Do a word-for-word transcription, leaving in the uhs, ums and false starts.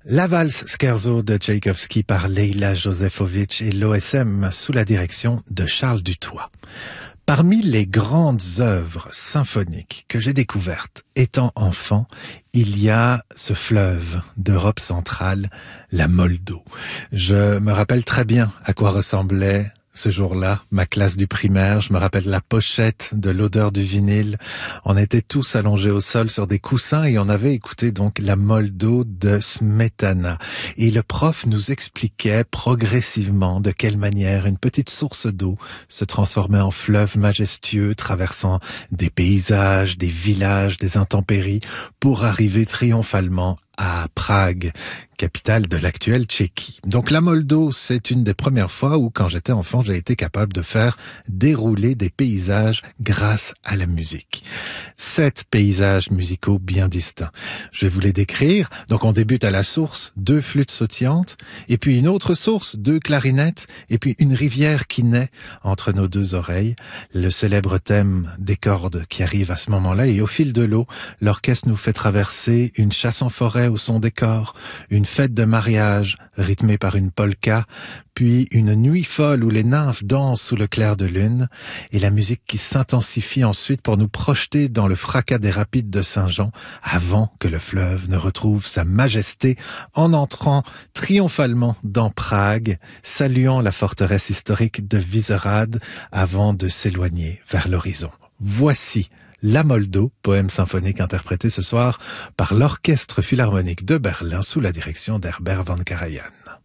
La valse Scherzo de Tchaïkovski par Leila Josefovitch et l'O S M sous la direction de Charles Dutoit. Parmi les grandes œuvres symphoniques que j'ai découvertes étant enfant, il y a ce fleuve d'Europe centrale, la Moldau. Je me rappelle très bien à quoi ressemblait ce jour-là, ma classe du primaire. Je me rappelle la pochette, de l'odeur du vinyle. On était tous allongés au sol sur des coussins et on avait écouté donc la Moldau de Smetana. Et le prof nous expliquait progressivement de quelle manière une petite source d'eau se transformait en fleuve majestueux, traversant des paysages, des villages, des intempéries, pour arriver triomphalement à Prague, capitale de l'actuelle Tchéquie. Donc la Moldau, c'est une des premières fois où, quand j'étais enfant, j'ai été capable de faire dérouler des paysages grâce à la musique. Sept paysages musicaux bien distincts. Je vais vous les décrire. Donc on débute à la source, deux flûtes sautillantes, et puis une autre source, deux clarinettes, et puis une rivière qui naît entre nos deux oreilles. Le célèbre thème des cordes qui arrive à ce moment-là, et au fil de l'eau, l'orchestre nous fait traverser une chasse en forêt au son des cors, une fête de mariage rythmée par une polka, puis une nuit folle où les nymphes dansent sous le clair de lune, et la musique qui s'intensifie ensuite pour nous projeter dans le fracas des rapides de Saint-Jean avant que le fleuve ne retrouve sa majesté en entrant triomphalement dans Prague, saluant la forteresse historique de Vyšehrad avant de s'éloigner vers l'horizon. Voici La Moldau, poème symphonique interprété ce soir par l'Orchestre Philharmonique de Berlin sous la direction d'Herbert von Karajan.